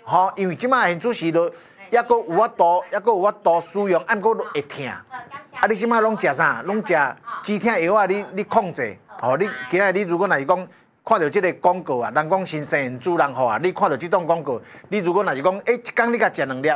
吼，因为即摆现主时都抑阁有法度使用，按过会疼。啊，你即摆拢食啥？拢食止疼药啊？你控制。吼，你今仔你如果若是讲看到即个广告啊，人讲新生主人好啊，你看到即种广告，你如果若是讲，一工你甲食2粒，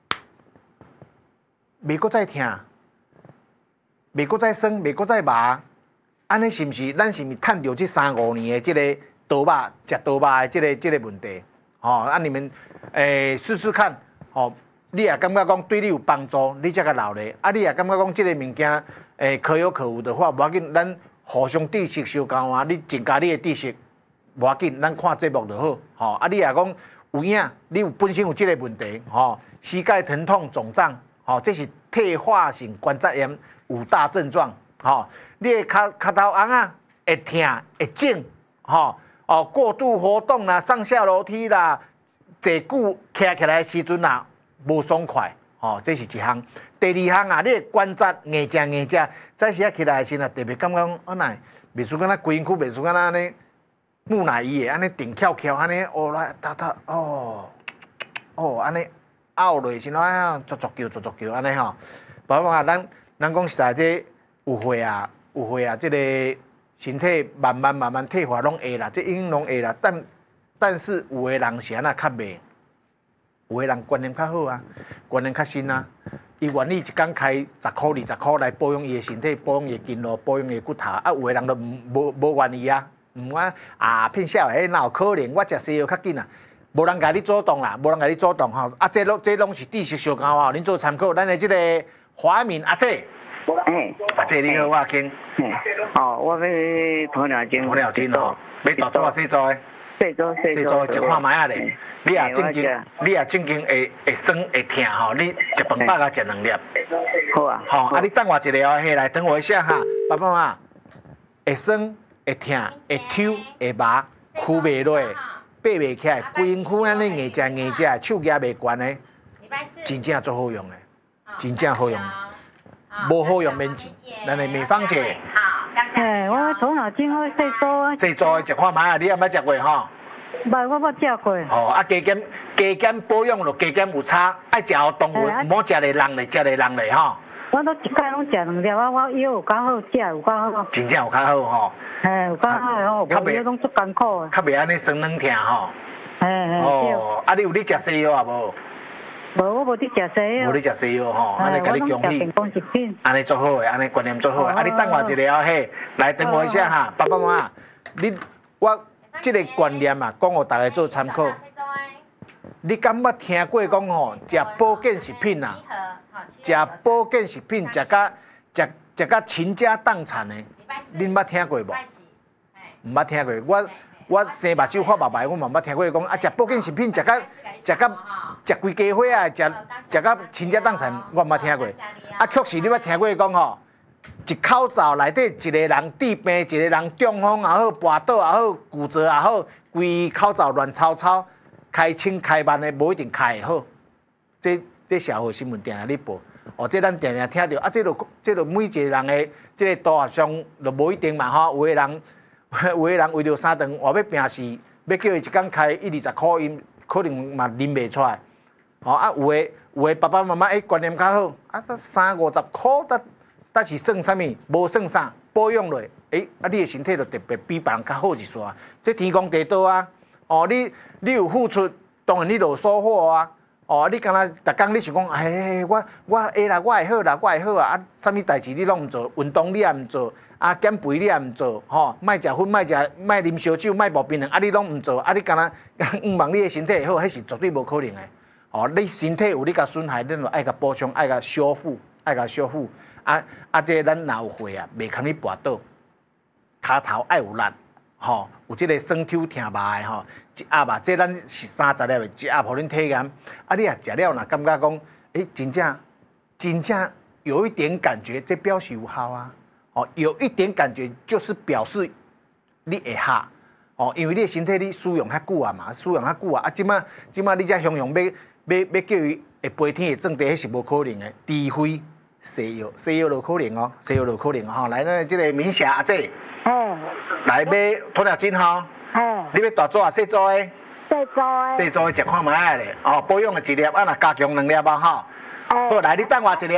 袂阁再疼，袂阁再酸，袂阁再麻，安尼是毋是？咱是毋是趁着即3、5年的即个刀肉食刀肉的即个问题？吼，啊你们试试看，吼，你也感觉讲对你有帮助，你才甲留咧。啊，你也感觉讲即个物件可有可无的话，无要紧，咱互相知识相交啊。你增加你的知识，无要紧，咱看节目就好。吼，啊，你也讲有影，你有本身有即个问题，吼，膝盖疼痛、肿胀，吼，这是退化性关节炎5大症状。吼，你的脚头红啊，会痛会肿，吼。哦，过度活动啦，上下楼梯啦，坐久徛起来的时阵啦，无爽快，哦，这是一项。第2项啊，你的关节硬正，早时啊起来的时阵啊，特别感觉讲，哪袂输敢若规身躯袂输敢若安尼木乃伊的，安尼定翘安尼，哦来踏，哦安尼拗落时阵足叫安尼吼。包括啊，咱讲实在这有血啊，这个。身体慢慢退化拢会啦，这已经拢会啦。但是有的人是安那较袂，有的人观念较好啊，观念较深啊。伊愿意一工开10块20块来保养伊的身体，保养伊的筋络，保养伊的骨头。啊，有的人都无愿意啊，骗小的，哪有可能？我食西药较紧啊，无人甲你主动啦，无人甲你主动吼。啊，这拢是知识相交啊，恁做参考。咱的这个华民阿姐。阿姐你好，我阿庆。 我要鸵鸟精。 鸵鸟精吼，要大组啊细组的？细组一看卖啊咧。你也正经会酸会疼吼，你食饭饱啊食2粒。 好啊。 吼，啊你等我一下哦，下来等我一下哈，爸爸妈妈。会酸会疼会抽会麻，跍袂落，爬袂起来，规身躯安尼硬正，手举袂悬的，真正足好用的，真正好用。无好用免钱，咱的美芳姐。 好，感谢。 我鸵鸟精我细组啊。 细组的一看卖啊，你也捌食过吼？ 捌，我捌食过。 哦，啊加减保养咯，加减有差，爱食互动物，唔好食个人嘞，吼。 我都一摆拢食2粒，我腰有较好，食有较好。 真正有较好吼。 有较好吼，无腰拢足艰苦的。 较袂安尼酸软疼吼。哦，啊你有食西药啊无？ 无，我无伫食西药。 无伫食西药吼，安尼甲你恭喜。 健康食品。 安尼做好诶，安尼观念做好诶。啊，你等我一下哦，嘿，来等我一下哈，爸爸妈妈，我即个观念啊，讲互大家做参考。你敢捌听过讲吼，食保健食品啊？食保健食品食甲倾家荡产诶，恁捌听过无？毋捌听过，我生目睭发白白，我嘛捌听过讲啊，食保健食品食规家伙啊，食到倾家荡产，我毋捌听过。啊，确实你捌听过讲吼，一口罩内底一个人治病，一个人中风也好，跋倒也好，骨折也好，规口罩乱抄，开清开慢的无一定开会好。这社会新闻定定咧报，哦，这咱定定听到啊，这就每一个人的这个大学上就无一定嘛吼，有的人为着3顿活要拼死，要叫伊一工开1、20块，因可能嘛拎袂出来。哦啊，有的爸爸妈妈观念较好，啊，30、50块，但是算啥物？无算啥，保养落，啊，你的身体就特别比别人较好一线。这天公地道啊！哦，你有付出，当然你就有收获啊！哦，你敢若逐工你想讲，我会啦，我会好啊！啊，啥物代志你拢毋做，运动你也毋做，啊，减肥你也毋做，吼，莫食薰，莫啉烧酒，莫无槟榔，啊，你拢毋做，啊，你敢若望你的身体会好，迄是绝对无可能的。哦，你身体有你甲损害，你就爱甲补充，爱甲修复，这咱若有血啊，袂空你跋倒，骹头爱有力，吼，有即个酸抽疼麻的吼，一盒啊，这咱是30粒的，一盒互恁体验。啊，你啊食了若感觉讲，真正有一点感觉，这表示有效啊。哦，有一点感觉就是表示你会合。哦，因为你的身体你使用较久啊嘛，啊，即摆你才雄要叫伊会飞天会转地，迄是无可能的，除非西药就可能哦，吼。来，咱即个明霞阿姐，来买鸵鸟精吼，你要大组啊细组的？ 细组的。 细组的食看卖咧，哦，保养的一粒，啊，若加强2粒啊，吼。好，来，你等我一粒。